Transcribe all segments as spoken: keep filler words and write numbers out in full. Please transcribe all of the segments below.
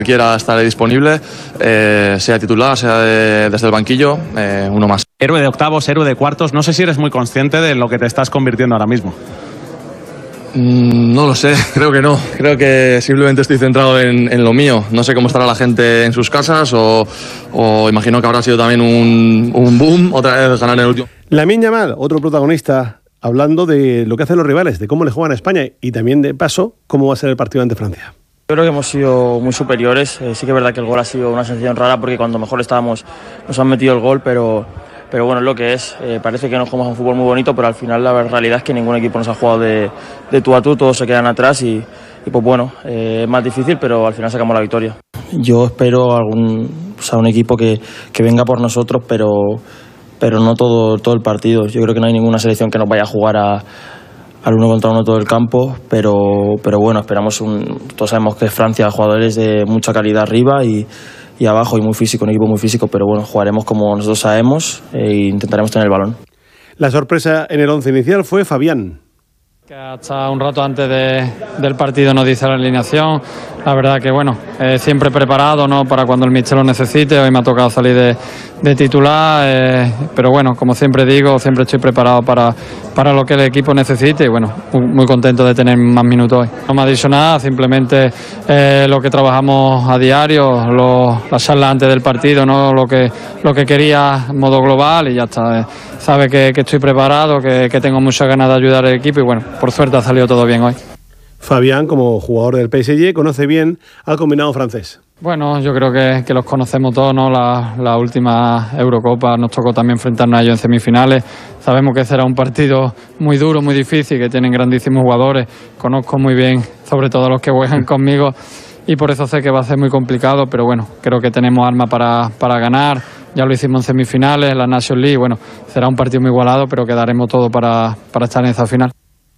quiera estaré disponible, eh, sea titular, sea de, desde el banquillo, eh, uno más. Héroe de octavos, héroe de cuartos, no sé si eres muy consciente de lo que te estás convirtiendo ahora mismo. Mm, no lo sé, creo que no, creo que simplemente estoy centrado en, en lo mío. No sé cómo estará la gente en sus casas o, o imagino que habrá sido también un, un boom, otra vez ganar en el último. Lamine Yamal, otro protagonista, hablando de lo que hacen los rivales, de cómo le juegan a España y también de paso, cómo va a ser el partido ante Francia. Yo creo que hemos sido muy superiores, eh, sí que es verdad que el gol ha sido una sensación rara porque cuando mejor estábamos nos han metido el gol, pero, pero bueno, es lo que es, eh, parece que nos jugamos un fútbol muy bonito, pero al final la realidad es que ningún equipo nos ha jugado de, de tú a tú, todos se quedan atrás y, y pues bueno, eh, es más difícil, pero al final sacamos la victoria. Yo espero algún, o sea, un equipo que, que venga por nosotros, pero, pero no todo, todo el partido. Yo creo que no hay ninguna selección que nos vaya a jugar a al uno contra uno todo el campo, pero, pero bueno, esperamos un, todos sabemos que Francia, jugadores de mucha calidad arriba y, y abajo y muy físico, un equipo muy físico, pero bueno, jugaremos como nosotros sabemos e intentaremos tener el balón. La sorpresa en el once inicial fue Fabián. Que hasta un rato antes de, del partido nos dice la alineación. La verdad que bueno, eh, siempre preparado, ¿no?, para cuando el míster lo necesite. Hoy me ha tocado salir de, de titular, eh, pero bueno, como siempre digo, siempre estoy preparado para, para lo que el equipo necesite y bueno, muy, muy contento de tener más minutos hoy. No me ha dicho nada, simplemente eh, lo que trabajamos a diario, lo, la charla antes del partido, ¿no?, lo que, lo que quería en modo global y ya está. Eh. Sabe que, que estoy preparado, que, que tengo muchas ganas de ayudar al equipo y bueno, por suerte ha salido todo bien hoy. Fabián, como jugador del P S G, conoce bien al combinado francés. Bueno, yo creo que, que los conocemos todos, ¿no? La, la última Eurocopa nos tocó también enfrentarnos a ellos en semifinales. Sabemos que será un partido muy duro, muy difícil, que tienen grandísimos jugadores. Conozco muy bien, sobre todo los que juegan conmigo, y por eso sé que va a ser muy complicado, pero bueno, creo que tenemos armas para, para ganar. Ya lo hicimos en semifinales, la Nations League, bueno, será un partido muy igualado, pero que daremos todo para, para estar en esa final.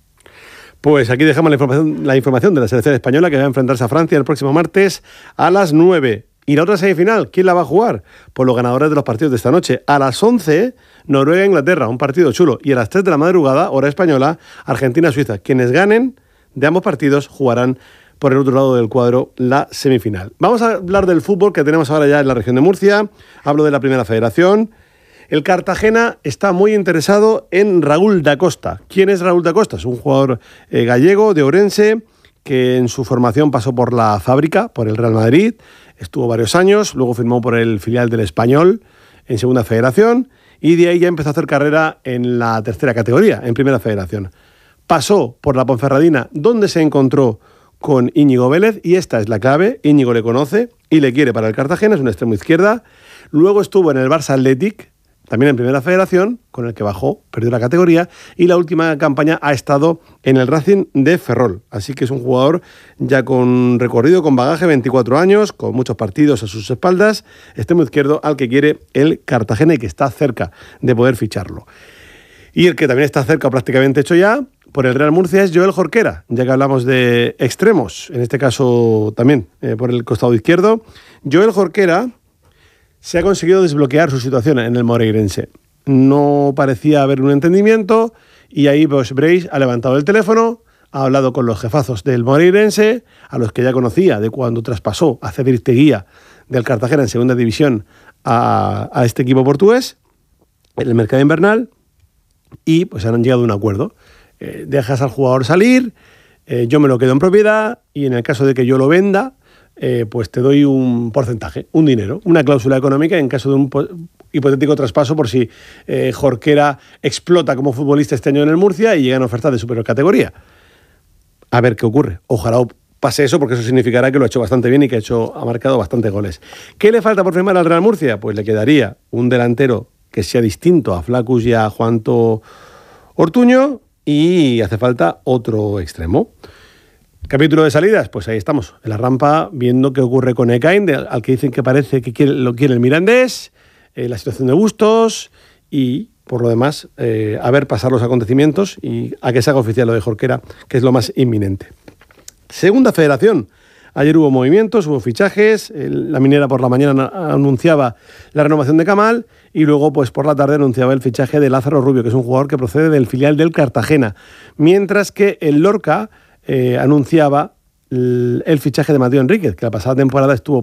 Pues aquí dejamos la información, la información de la selección española que va a enfrentarse a Francia el próximo martes a las nueve. Y la otra semifinal, ¿quién la va a jugar? Pues los ganadores de los partidos de esta noche. A las once, Noruega-Inglaterra, un partido chulo. Y a las tres de la madrugada, hora española, Argentina-Suiza. Quienes ganen de ambos partidos jugarán por el otro lado del cuadro la semifinal. Vamos a hablar del fútbol que tenemos ahora ya en la región de Murcia. Hablo de la Primera Federación. El Cartagena está muy interesado en Raúl da Costa. ¿Quién es Raúl da Costa? Es un jugador eh, gallego de Ourense que en su formación pasó por la Fábrica, por el Real Madrid, estuvo varios años, luego firmó por el filial del Español en Segunda Federación y de ahí ya empezó a hacer carrera en la tercera categoría, en Primera Federación. Pasó por la Ponferradina, donde se encontró con Íñigo Vélez, y esta es la clave. Íñigo le conoce y le quiere para el Cartagena, es un extremo izquierda. Luego estuvo en el Barça Athletic, también en Primera Federación, con el que bajó, perdió la categoría, y la última campaña ha estado en el Racing de Ferrol. Así que es un jugador ya con recorrido, con bagaje, veinticuatro años, con muchos partidos a sus espaldas, extremo izquierdo al que quiere el Cartagena y que está cerca de poder ficharlo. Y el que también está cerca, prácticamente hecho ya, por el Real Murcia, es Joel Jorquera, ya que hablamos de extremos, en este caso también eh, por el costado izquierdo. Joel Jorquera se ha conseguido desbloquear su situación en el moreirense. No parecía haber un entendimiento y ahí pues Breis ha levantado el teléfono, ha hablado con los jefazos del moreirense, a los que ya conocía de cuando traspasó a Cedric Teguía del Cartagena en Segunda División a, a este equipo portugués en el mercado invernal, y pues han llegado a un acuerdo. Eh, dejas al jugador salir, eh, yo me lo quedo en propiedad y en el caso de que yo lo venda, eh, pues te doy un porcentaje, un dinero, una cláusula económica en caso de un po- hipotético traspaso por si eh, Jorquera explota como futbolista este año en el Murcia y llegan ofertas de superior categoría. A ver qué ocurre. Ojalá pase eso, porque eso significará que lo ha hecho bastante bien y que ha, hecho, ha marcado bastantes goles. ¿Qué le falta por firmar al Real Murcia? Pues le quedaría un delantero que sea distinto a Flaccus y a Juanto Ortuño, y hace falta otro extremo. Capítulo de salidas, pues ahí estamos, en la rampa, viendo qué ocurre con Ekain, al que dicen que parece que quiere, lo quiere el Mirandés, eh, la situación de Bustos y, por lo demás, eh, a ver pasar los acontecimientos y a que se haga oficial lo de Jorquera, que es lo más inminente. Segunda Federación. Ayer hubo movimientos, hubo fichajes, el, la Minera por la mañana anunciaba la renovación de Kamal y luego pues por la tarde anunciaba el fichaje de Lázaro Rubio, que es un jugador que procede del filial del Cartagena, mientras que el Lorca eh, anunciaba el, el fichaje de Mateo Enríquez, que la pasada temporada estuvo